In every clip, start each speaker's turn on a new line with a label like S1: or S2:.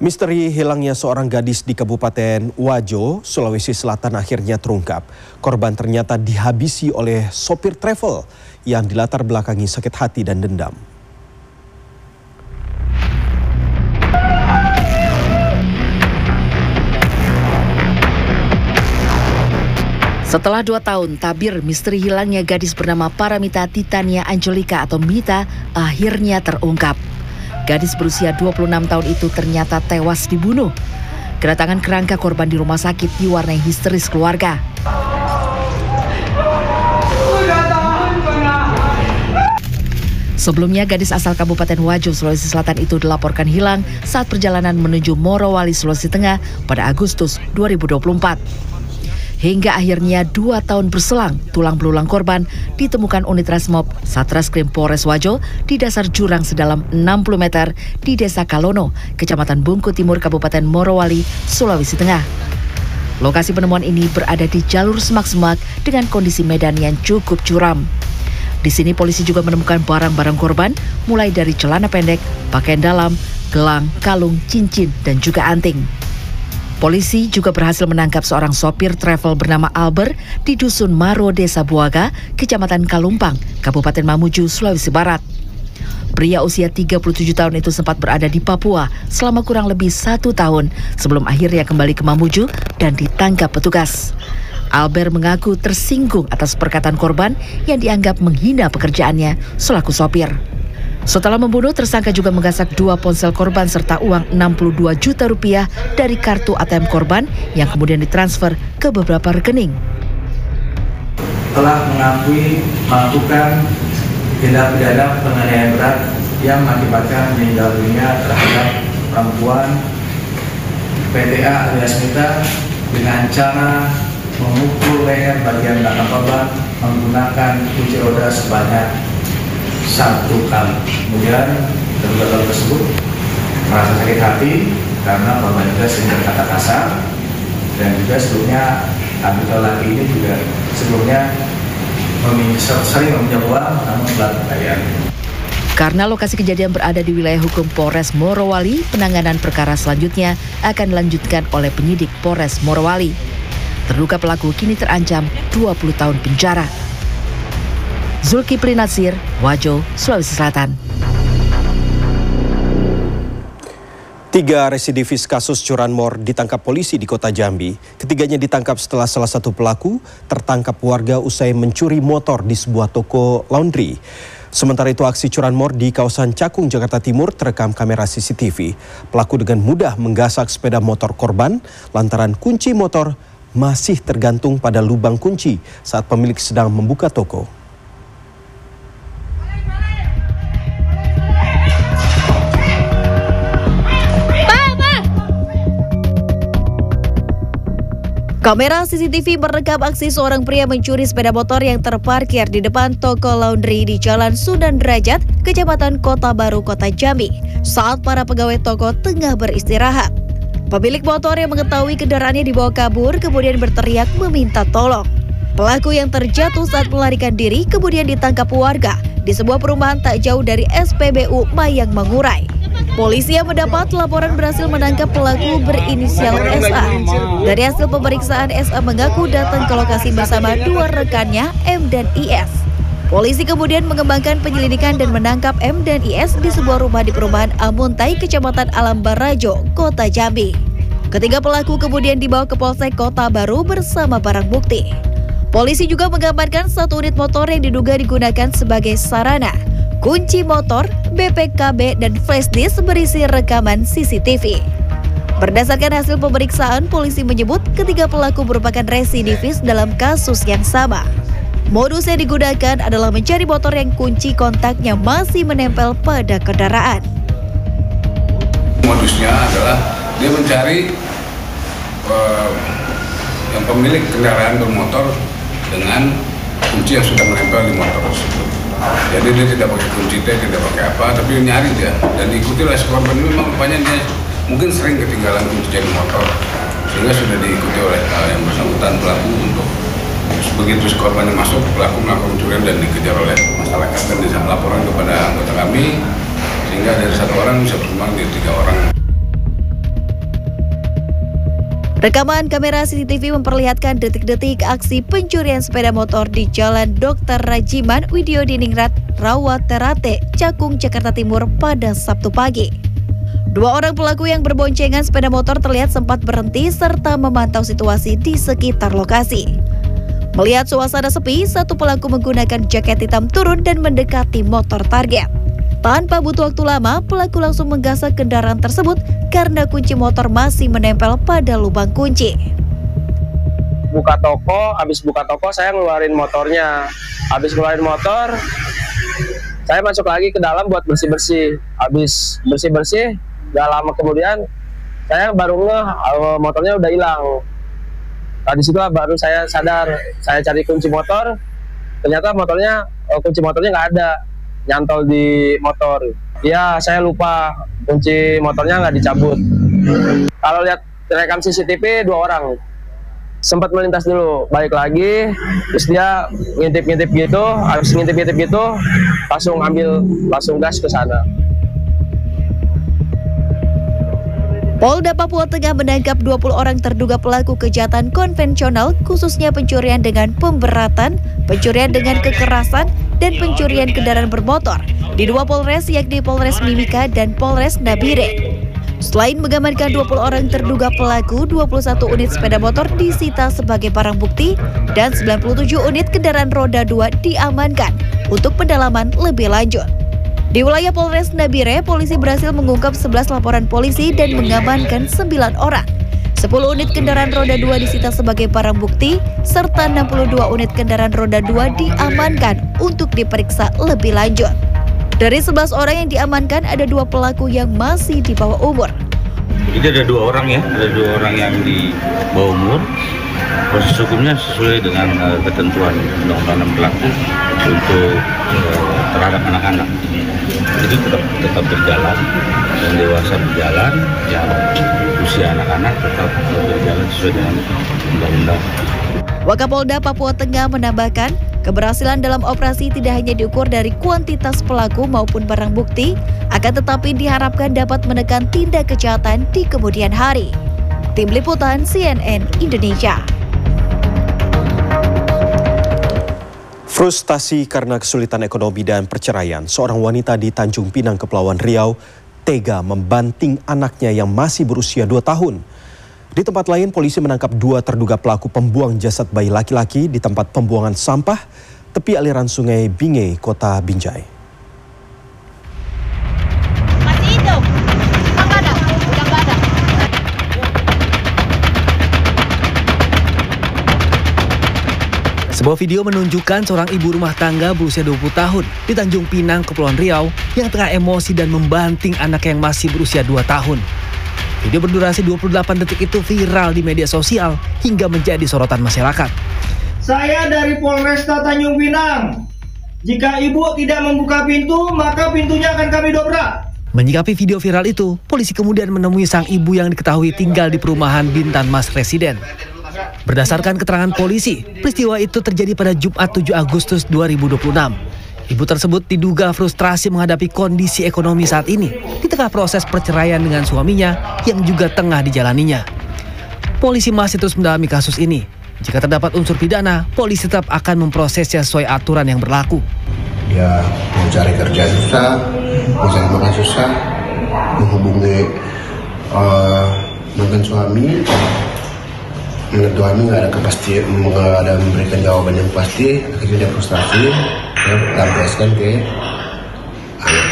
S1: Misteri hilangnya seorang gadis di Kabupaten Wajo, Sulawesi Selatan akhirnya terungkap. Korban ternyata dihabisi oleh sopir travel yang dilatar belakangi sakit hati dan dendam.
S2: Setelah 2 tahun, tabir misteri hilangnya gadis bernama Paramita Titania Angelika atau Mita akhirnya terungkap. Gadis berusia 26 tahun itu ternyata tewas dibunuh. Kedatangan kerangka korban di rumah sakit diwarnai histeris keluarga. Sebelumnya, gadis asal Kabupaten Wajo, Sulawesi Selatan itu dilaporkan hilang saat perjalanan menuju Morowali, Sulawesi Tengah pada Agustus 2024. Hingga akhirnya 2 tahun berselang, tulang belulang korban ditemukan unit Resmob Satreskrim Polres Wajo di dasar jurang sedalam 60 meter di Desa Kalono, Kecamatan Bungku Timur, Kabupaten Morowali, Sulawesi Tengah. Lokasi penemuan ini berada di jalur semak-semak dengan kondisi medan yang cukup curam. Di sini polisi juga menemukan barang-barang korban, mulai dari celana pendek, pakaian dalam, gelang, kalung, cincin, dan juga anting. Polisi juga berhasil menangkap seorang sopir travel bernama Albert di Dusun Maro, Desa Buaga, Kecamatan Kalumpang, Kabupaten Mamuju, Sulawesi Barat. Pria usia 37 tahun itu sempat berada di Papua selama kurang lebih 1 tahun sebelum akhirnya kembali ke Mamuju dan ditangkap petugas. Albert mengaku tersinggung atas perkataan korban yang dianggap menghina pekerjaannya selaku sopir. Setelah membunuh, tersangka juga menggasak 2 ponsel korban serta uang 62 juta rupiah dari kartu ATM korban yang kemudian ditransfer ke beberapa rekening.
S3: Telah mengakui melakukan tindak pidana penganiayaan berat yang mengakibatkan meninggal dunia terhadap perempuan PTA alias Mita dengan cara memukul leher bagian belakang korban menggunakan kunci roda sebanyak 1 kali. Kemudian terduga pelaku tersebut merasa sakit hati karena korban juga sering berkata kasar, dan juga sebelumnya anggota laki ini juga sebelumnya sering meminjam uang namun telah dibayar.
S2: Karena lokasi kejadian berada di wilayah hukum Polres Morowali, penanganan perkara selanjutnya akan dilanjutkan oleh penyidik Polres Morowali. Terduga pelaku kini terancam 20 tahun penjara. Zulkifli Nasir, Wajo, Sulawesi Selatan.
S1: 3 residivis kasus curanmor ditangkap polisi di Kota Jambi. Ketiganya ditangkap setelah salah satu pelaku tertangkap warga usai mencuri motor di sebuah toko laundry. Sementara itu, aksi curanmor di kawasan Cakung, Jakarta Timur terekam kamera CCTV. Pelaku dengan mudah menggasak sepeda motor korban lantaran kunci motor masih tergantung pada lubang kunci saat pemilik sedang membuka toko.
S4: Kamera CCTV merekam aksi seorang pria mencuri sepeda motor yang terparkir di depan toko laundry di Jalan Sunan Derajat, Kecamatan Kota Baru, Kota Jambi, saat para pegawai toko tengah beristirahat. Pemilik motor yang mengetahui kendaraannya dibawa kabur kemudian berteriak meminta tolong. Pelaku yang terjatuh saat melarikan diri kemudian ditangkap warga di sebuah perumahan tak jauh dari SPBU Mayang Mangurai. Polisi yang mendapat laporan berhasil menangkap pelaku berinisial SA. Dari hasil pemeriksaan, SA mengaku datang ke lokasi bersama 2 rekannya, M dan IS. Polisi kemudian mengembangkan penyelidikan dan menangkap M dan IS di sebuah rumah di perumahan Amuntai, Kecamatan Alam Barajo, Kota Jambi. Ketiga pelaku kemudian dibawa ke Polsek Kota Baru bersama barang bukti. Polisi juga mengamankan 1 unit motor yang diduga digunakan sebagai sarana, kunci motor, BPKB, dan flash disk berisi rekaman CCTV. Berdasarkan hasil pemeriksaan, polisi menyebut ketiga pelaku merupakan residivis dalam kasus yang sama. Modus yang digunakan adalah mencari motor yang kunci kontaknya masih menempel pada kendaraan.
S5: Modusnya adalah dia mencari yang pemilik kendaraan bermotor dengan kunci yang sudah menempel di motor tersebut. Jadi dia tidak pakai kunci, dia tidak pakai apa, tapi nyari dia dan diikuti oleh korban. Memang rupanya dia mungkin sering ketinggalan kunci di motor, sehingga sudah diikuti oleh yang bersangkutan pelaku untuk begitu korban yang masuk, pelaku melakukan pencurian dan dikejar oleh masyarakat dan bisa laporan kepada anggota kami, sehingga dari 1 orang bisa berkembang jadi 3 orang.
S4: Rekaman kamera CCTV memperlihatkan detik-detik aksi pencurian sepeda motor di Jalan Dr. Rajiman Widyodiningrat, Rawaterate, Cakung, Jakarta Timur pada Sabtu pagi. Dua orang pelaku yang berboncengan sepeda motor terlihat sempat berhenti serta memantau situasi di sekitar lokasi. Melihat suasana sepi, satu pelaku menggunakan jaket hitam turun dan mendekati motor target. Tanpa butuh waktu lama, pelaku langsung menggasak kendaraan tersebut karena kunci motor masih menempel pada lubang kunci.
S6: Habis buka toko saya ngeluarin motornya. Habis ngeluarin motor, saya masuk lagi ke dalam buat bersih-bersih. Habis bersih-bersih, gak lama kemudian saya baru motornya udah hilang. Di situlah baru saya sadar, saya cari kunci motor, ternyata kunci motornya nggak ada, nyantol di motor. Ya, saya lupa kunci motornya nggak dicabut. Kalau lihat rekam CCTV, dua orang sempat melintas dulu, balik lagi, terus dia ngintip-ngintip gitu, habis ngintip-ngintip gitu, langsung gas ke sana.
S4: Polda Papua Tengah menangkap 20 orang terduga pelaku kejahatan konvensional, khususnya pencurian dengan pemberatan, pencurian dengan kekerasan, dan pencurian kendaraan bermotor di dua Polres, yakni Polres Mimika dan Polres Nabire. Selain mengamankan 20 orang terduga pelaku, 21 unit sepeda motor disita sebagai barang bukti dan 97 unit kendaraan roda 2 diamankan untuk pendalaman lebih lanjut. Di wilayah Polres Nabire, polisi berhasil mengungkap 11 laporan polisi dan mengamankan 9 orang. 10 unit kendaraan roda 2 disita sebagai barang bukti, serta 62 unit kendaraan roda 2 diamankan untuk diperiksa lebih lanjut. Dari 11 orang yang diamankan, ada 2 pelaku yang masih di bawah umur.
S7: Jadi ada 2 orang ya, ada 2 orang yang di bawah umur. Proses hukumnya sesuai dengan ketentuan undang-undang berlaku untuk terhadap anak-anak. Jadi tetap berjalan, yang dewasa berjalan, yang usia anak-anak tetap berjalan sesuai dengan undang-undang.
S4: Wakapolda Papua Tengah menambahkan, keberhasilan dalam operasi tidak hanya diukur dari kuantitas pelaku maupun barang bukti, akan tetapi diharapkan dapat menekan tindak kejahatan di kemudian hari. Tim Liputan CNN Indonesia.
S1: Frustasi karena kesulitan ekonomi dan perceraian, seorang wanita di Tanjung Pinang, Kepulauan Riau, tega membanting anaknya yang masih berusia 2 tahun. Di tempat lain, polisi menangkap 2 terduga pelaku pembuang jasad bayi laki-laki di tempat pembuangan sampah tepi aliran Sungai Binge, Kota Binjai.
S8: Masih hidup? Enggak ada.
S9: Sebuah video menunjukkan seorang ibu rumah tangga berusia 20 tahun di Tanjung Pinang, Kepulauan Riau yang tengah emosi dan membanting anak yang masih berusia 2 tahun. Video berdurasi 28 detik itu viral di media sosial hingga menjadi sorotan masyarakat.
S10: Saya dari Polresta Tanjung Pinang. Jika ibu tidak membuka pintu, maka pintunya akan kami dobrak.
S9: Menyikapi video viral itu, polisi kemudian menemui sang ibu yang diketahui tinggal di perumahan Bintan Mas Residen. Berdasarkan keterangan polisi, peristiwa itu terjadi pada Jumat 7 Agustus 2026. Ibu tersebut diduga frustrasi menghadapi kondisi ekonomi saat ini di tengah proses perceraian dengan suaminya yang juga tengah dijalaninya. Polisi masih terus mendalami kasus ini. Jika terdapat unsur pidana, polisi tetap akan memprosesnya sesuai aturan yang berlaku.
S11: Dia mau cari kerja susah, mau cari makan susah, menghubungi mantan suami. Menurut suami nggak ada kepastian, nggak ada memberikan jawaban yang pasti, akhirnya dia frustasi, dia lampiaskan ke anak.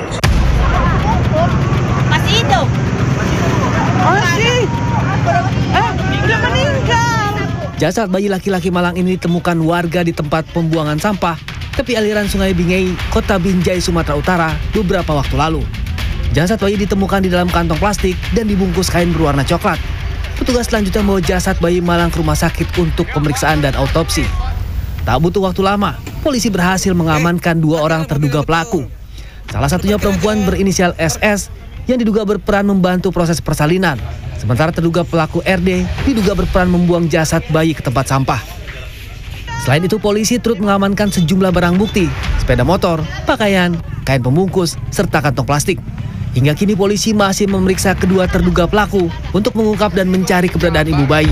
S8: Masih hidup? Masih? Udah meninggal.
S9: Jasad bayi laki-laki malang ini ditemukan warga di tempat pembuangan sampah tepi aliran Sungai Binge, Kota Binjai, Sumatera Utara beberapa waktu lalu. Jasad bayi ditemukan di dalam kantong plastik dan dibungkus kain berwarna coklat. Petugas selanjutnya membawa jasad bayi malang ke rumah sakit untuk pemeriksaan dan autopsi. Tak butuh waktu lama, polisi berhasil mengamankan 2 orang terduga pelaku. Salah satunya perempuan berinisial SS yang diduga berperan membantu proses persalinan. Sementara terduga pelaku RD diduga berperan membuang jasad bayi ke tempat sampah. Selain itu, polisi turut mengamankan sejumlah barang bukti, sepeda motor, pakaian, kain pembungkus, serta kantong plastik. Hingga kini polisi masih memeriksa kedua terduga pelaku untuk mengungkap dan mencari keberadaan ibu bayi.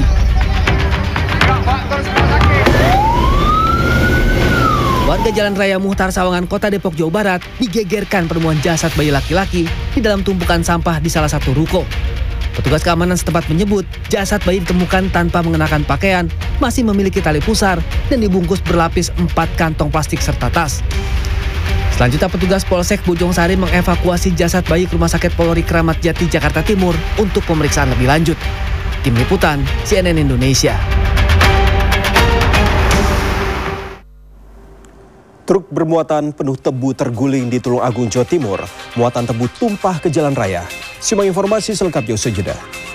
S9: Warga Jalan Raya Muhtar Sawangan, Kota Depok, Jawa Barat digegerkan penemuan jasad bayi laki-laki di dalam tumpukan sampah di salah satu ruko. Petugas keamanan setempat menyebut jasad bayi ditemukan tanpa mengenakan pakaian, masih memiliki tali pusar, dan dibungkus berlapis 4 kantong plastik serta tas. Selanjutnya petugas Polsek Bojongsari mengevakuasi jasad bayi ke Rumah Sakit Polri Kramat Jati, Jakarta Timur untuk pemeriksaan lebih lanjut. Tim Liputan CNN Indonesia.
S1: Truk bermuatan penuh tebu terguling di Tulung Agung, Jawa Timur. Muatan tebu tumpah ke jalan raya. Simak informasi selengkapnya usai jeda.